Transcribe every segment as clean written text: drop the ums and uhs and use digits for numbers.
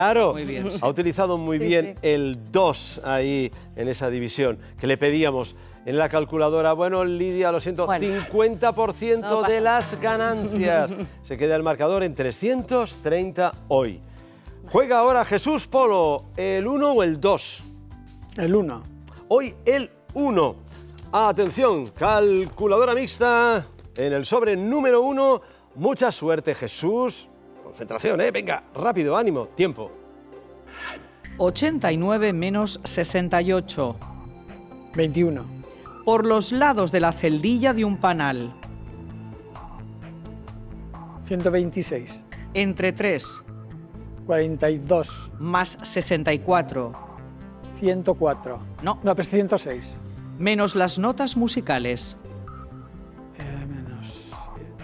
Claro, Muy bien. ha utilizado muy bien el 2 ahí en esa división que le pedíamos en la calculadora. Bueno, Lidia, lo siento, 50% de las ganancias. Se queda el marcador en 330 hoy. Juega ahora Jesús Polo, ¿el 1 o el 2? El 1. Hoy el 1. Atención, calculadora mixta en el sobre número 1. Mucha suerte, Jesús. Concentración, venga, rápido, ánimo, tiempo. 89 menos 68. 21. Por los lados de la celdilla de un panal. 126. Entre 3 42. más 64. 104. No. No, pero es 106. Menos las notas musicales. Menos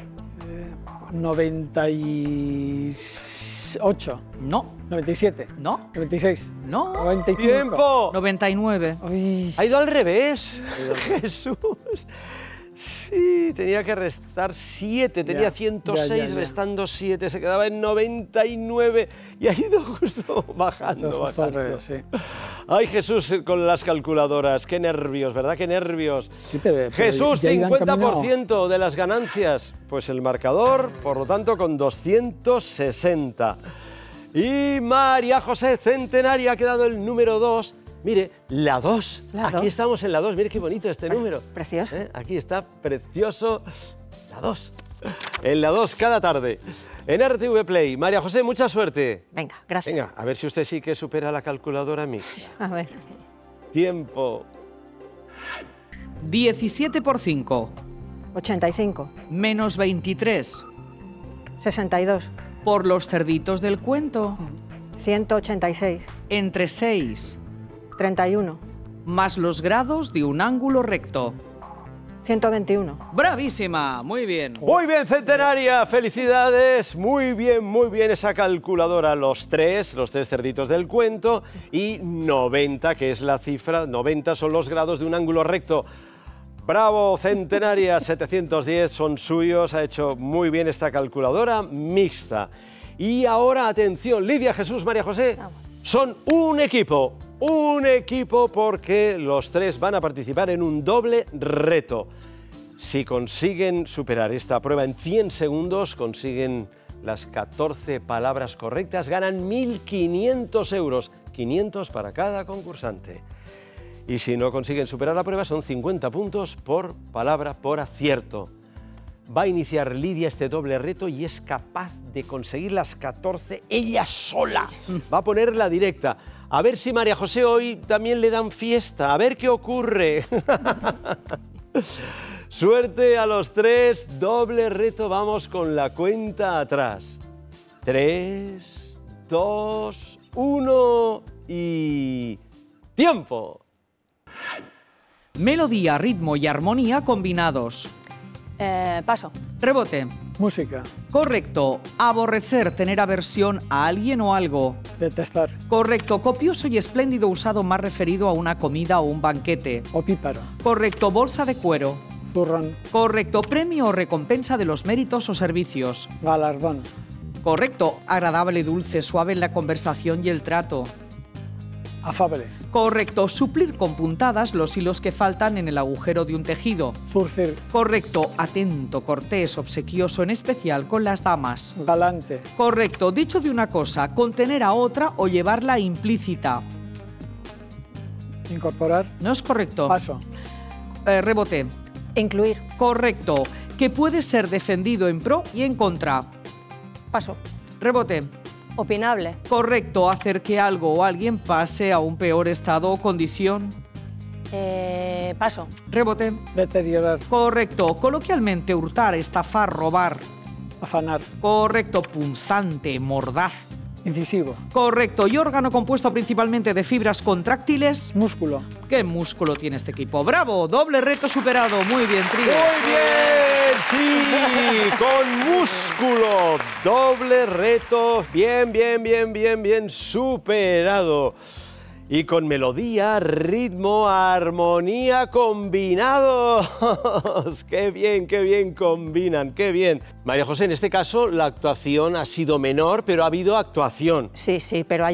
98. No. 97. No. 96. No. 95. ¡Tiempo! 99. Uy. Ha ido al revés, Jesús. Sí, tenía que restar 7, tenía 106, ya. restando 7, se quedaba en 99 y ha ido justo bajando. Justo al revés, sí. Ay, Jesús, con las calculadoras, qué nervios, ¿verdad? Qué nervios. Sí, pero Jesús, ya iban 50% de las ganancias, pues el marcador, por lo tanto, con 260. Y María José Centenaria ha quedado el número 2. Mire, la 2. Aquí estamos en la 2. Mire qué bonito este número. Precioso. Aquí está, precioso. La 2. En la 2 cada tarde. En RTV Play. María José, mucha suerte. Venga, gracias. Venga, a ver si usted sí que supera la calculadora mixta. A ver. Tiempo. 17 por 5. 85. Menos 23. 62. Por los cerditos del cuento. 186. Entre 6. 31. Más los grados de un ángulo recto. 121. ¡Bravísima! Muy bien. Muy bien, Centenaria, felicidades. Muy bien esa calculadora. Los tres cerditos del cuento y 90, que es la cifra. 90 son los grados de un ángulo recto. Bravo, Centenaria, 710 son suyos. Ha hecho muy bien esta calculadora mixta. Y ahora, atención, Lidia, Jesús, María José, son un equipo porque los tres van a participar en un doble reto. Si consiguen superar esta prueba en 100 segundos, consiguen las 14 palabras correctas, ganan 1.500 euros, 500 para cada concursante. Y si no consiguen superar la prueba, son 50 puntos por palabra por acierto. Va a iniciar Lidia este doble reto y es capaz de conseguir las 14 ella sola. Va a poner la directa. A ver si María José hoy también le dan fiesta. A ver qué ocurre. Suerte a los tres. Doble reto. Vamos con la cuenta atrás. 3, 2, 1 y... ¡tiempo! Melodía, ritmo y armonía combinados. Paso. Rebote. Música. Correcto. Aborrecer, tener aversión a alguien o algo. Detestar. Correcto. Copioso y espléndido usado más referido a una comida o un banquete. Opíparo. Correcto. Bolsa de cuero. Zurrón. Correcto. Premio o recompensa de los méritos o servicios. Galardón. Correcto. Agradable, dulce, suave en la conversación y el trato. Afable. Correcto. Suplir con puntadas los hilos que faltan en el agujero de un tejido. Zurcir. Correcto. Atento, cortés, obsequioso, en especial con las damas. Galante. Correcto. Dicho de una cosa, contener a otra o llevarla implícita. Incorporar. No es correcto. Paso. Rebote. Incluir. Correcto. Que puede ser defendido en pro y en contra. Paso. Rebote. Opinable. Correcto. Hacer que algo o alguien pase a un peor estado o condición. Paso. Rebote. Deteriorar. Correcto. Coloquialmente, hurtar, estafar, robar. Afanar. Correcto. Punzante, mordaz. Incisivo. Correcto. Y órgano compuesto principalmente de fibras contráctiles. Músculo. ¿Qué músculo tiene este equipo? ¡Bravo! Doble reto superado. Muy bien, trío. Muy bien, sí, con músculo. Doble reto. Bien superado. Y con melodía, ritmo, armonía combinados. Qué bien combinan, qué bien. María José, en este caso la actuación ha sido menor, pero ha habido actuación. Sí, pero hay